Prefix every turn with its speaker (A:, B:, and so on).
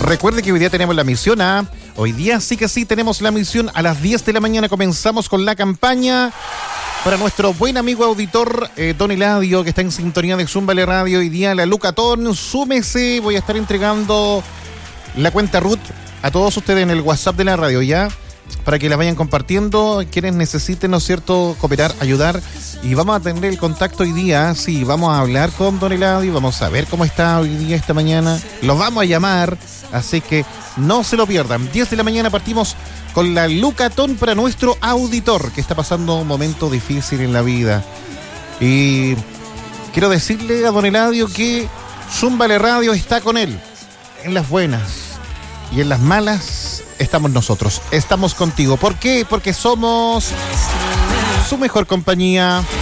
A: Recuerde que hoy día tenemos la misión hoy día sí que sí tenemos la misión. A las 10 de la mañana comenzamos con la campaña para nuestro buen amigo auditor Don Eladio, que está en sintonía de Zúmbale Radio. Hoy día la Lucatón, súmese, voy a estar entregando la cuenta RUT a todos ustedes en el WhatsApp de la radio, ya, para que la vayan compartiendo, quienes necesiten, ¿no es cierto?, cooperar, ayudar. Y vamos a tener el contacto hoy día, sí, vamos a hablar con Don Eladio, vamos a ver cómo está hoy día, esta mañana. Los vamos a llamar, así que no se lo pierdan. 10 de la mañana partimos con la Lucatón para nuestro auditor, que está pasando un momento difícil en la vida. Y quiero decirle a Don Eladio que Zúmbale Radio está con él, en las buenas y en las malas. Estamos nosotros, estamos contigo. ¿Por qué? Porque somos su mejor compañía.